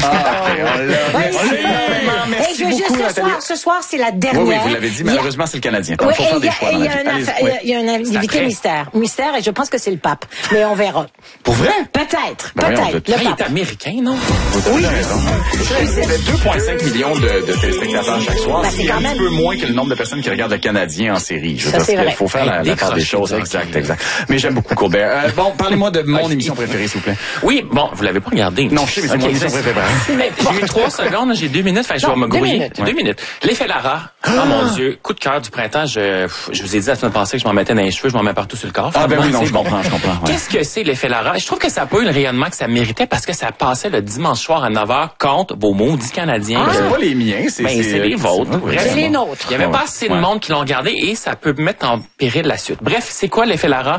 Merci beaucoup, Nathalie. Ce soir, c'est la dernière. Oui, vous l'avez dit, malheureusement, c'est le Canadien. Il faut faire des choix dans la vie. Il y a un invité mystère, et je pense que c'est le pape. Mais on verra. Pour vrai? Peut-être. Le pape. Il est américain, non? Oui. Il y avait 2,5 millions de téléspectateurs chaque soir. C'est quand même un peu moins que le nombre de personnes qui regardent le Canadien en série. Je pense qu'il faut faire la part des choses. Exact. Mais j'aime beaucoup Colbert. Bon, parlez-moi de mon émission préférée, s'il vous plaît. Oui, bon, vous l'avez pas regardé. Non, je sais, mais c'est mon émission préférée. J'ai eu 3 secondes, j'ai 2 minutes, je vais me grouiller. 2 minutes. L'effet Lara. Oh mon Dieu, coup de cœur du printemps. Je vous ai dit la semaine passée que je m'en mettais dans les cheveux, je m'en mets partout sur le corps. Ah ben oui, non, je comprends. Qu'est-ce que c'est l'effet Lara? Je trouve que ça n'a pas eu le rayonnement que ça méritait parce que ça passait le dimanche soir à 9h contre vos maudits Canadiens. C'est pas les miens, c'est les vôtres. C'est les nôtres. Il y avait pas assez de monde qui l'ont regardé et ça peut mettre en péril la suite. Bref, c'est quoi l'effet Lara?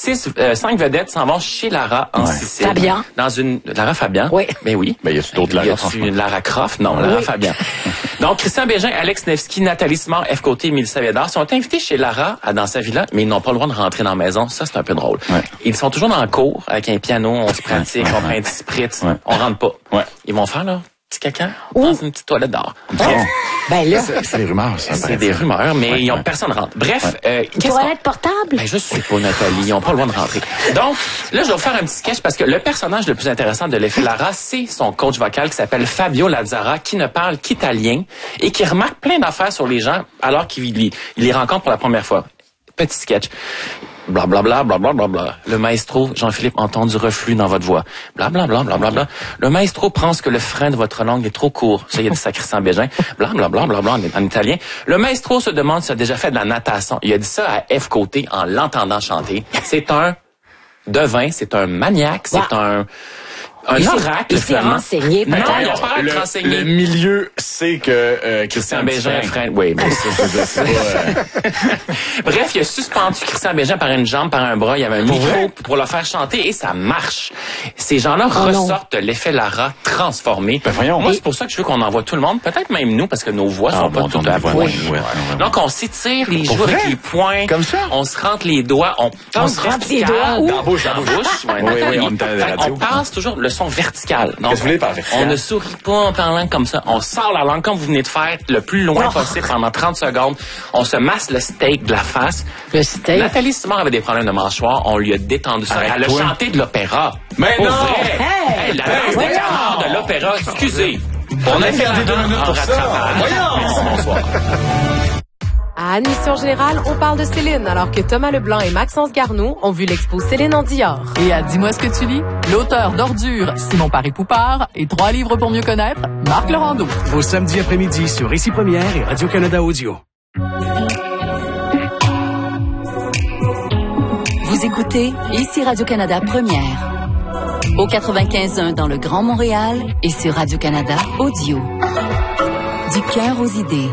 5 vedettes s'en vont chez Lara en Sicile. Fabian. Lara Fabian? Oui. Ben oui. Ben, y a d'autres Lara. Y a-tu Lara Croft? Non, Lara Fabian. Donc, Christian Bégin, Alex Nevsky, Nathalie Simard, F. Côté, Mélissa Bédard sont invités chez Lara dans sa villa, mais ils n'ont pas le droit de rentrer dans la maison. Ça, c'est un peu drôle. Ouais. Ils sont toujours dans le cours avec un piano, on se pratique, on prend un petit spritz, on rentre pas. Ouais. Ils vont faire là petit caca dans une petite toilette dehors. Ben là, c'est des rumeurs, ça. C'est des rumeurs, mais personne rentre. Bref, toilette portable? Ben, je sais pas, Nathalie, ils n'ont pas le droit de rentrer. Donc, là, je vais vous faire un petit sketch parce que le personnage le plus intéressant de l'effet Lara, c'est son coach vocal qui s'appelle Fabio Lazzara, qui ne parle qu'italien et qui remarque plein d'affaires sur les gens alors qu'il les rencontre pour la première fois. Petit sketch. Blablabla, blablabla. Le maestro, Jean-Philippe, entend du reflux dans votre voix. Blablabla, blablabla. Le maestro pense que le frein de votre langue est trop court. Ça, il a dit ça à Christian Bégin. Blablabla, blablabla, en italien. Le maestro se demande s'il a déjà fait de la natation. Il a dit ça à F. Côté en l'entendant chanter. C'est un devin, c'est un maniaque, c'est un oracle, il s'est renseigné, peut-être. Non, il a pas l'air renseigné. Le milieu sait que Christian Bégin freine. Oui, mais c'est Bref, il a suspendu Christian Bégin par une jambe, par un bras. Il y avait un micro pour le faire chanter et ça marche. Ces gens-là ressortent de l'effet Lara transformé. Ben voyons. Moi, c'est pour ça que je veux qu'on envoie tout le monde, peut-être même nous, parce que nos voix sont pas toutes à voix. Donc, on s'étire les joues avec les poings. Comme ça? On se rentre les doigts. On se rentre les doigts. Dans la bouche. Oui, on est à la radio. On passe toujours le son vertical. Donc, qu'est-ce que vous voulez par vertical? On ne sourit pas en parlant comme ça. On sort la langue comme vous venez de faire le plus loin possible pendant 30 secondes. On se masse le steak de la face. Le steak? Nathalie Simard avait des problèmes de mâchoire. On lui a détendu ça. Elle a chanté de l'opéra. Mais non! Hey, la danse des canards de l'opéra. Excusez. On a fait la danse en rattrapage. Merci, bonsoir. À Admission Générale, on parle de Céline, alors que Thomas Leblanc et Maxence Garneau ont vu l'expo Céline en Dior. Et à Dis-moi ce que tu lis, l'auteur d'Ordures, Simon Paris-Poupard, et 3 livres pour mieux connaître, Marc Laurando. Vos samedis après-midi sur Ici Première et Radio-Canada Audio. Vous écoutez Ici Radio-Canada Première. Au 95.1 dans le Grand Montréal et sur Radio-Canada Audio. Du cœur aux idées.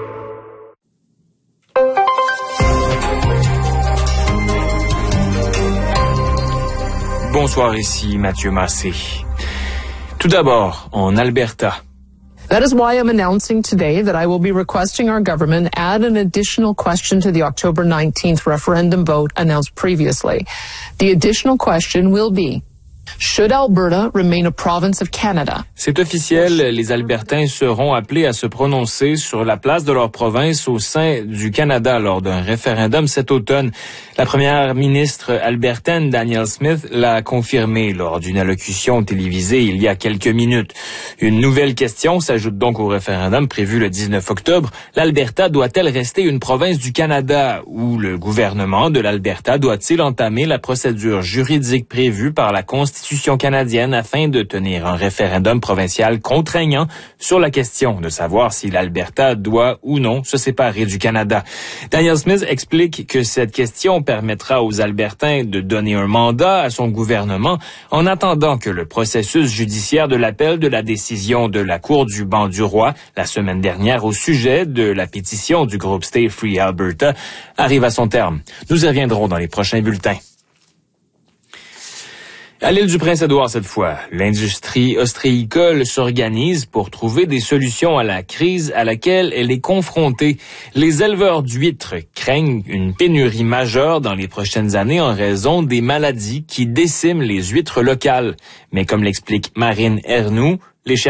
Bonsoir, ici Mathieu Massé. Tout d'abord, en Alberta. That is why I'm announcing today that I will be requesting our government add an additional question to the October 19th referendum vote announced previously. The additional question will be, should Alberta remain a province of Canada? C'est officiel, les Albertains seront appelés à se prononcer sur la place de leur province au sein du Canada lors d'un référendum cet automne. La première ministre albertaine, Danielle Smith, l'a confirmé lors d'une allocution télévisée il y a quelques minutes. Une nouvelle question s'ajoute donc au référendum prévu le 19 octobre. L'Alberta doit-elle rester une province du Canada ou le gouvernement de l'Alberta doit-il entamer la procédure juridique prévue par la Constitution canadienne afin de tenir un référendum provincial contraignant sur la question de savoir si l'Alberta doit ou non se séparer du Canada. Danielle Smith explique que cette question permettra aux Albertains de donner un mandat à son gouvernement en attendant que le processus judiciaire de l'appel de la décision de la Cour du banc du roi la semaine dernière au sujet de la pétition du groupe Stay Free Alberta arrive à son terme. Nous y reviendrons dans les prochains bulletins. À l'île du Prince-Édouard cette fois, l'industrie ostréicole s'organise pour trouver des solutions à la crise à laquelle elle est confrontée. Les éleveurs d'huîtres craignent une pénurie majeure dans les prochaines années en raison des maladies qui déciment les huîtres locales. Mais comme l'explique Marine Ernoux, les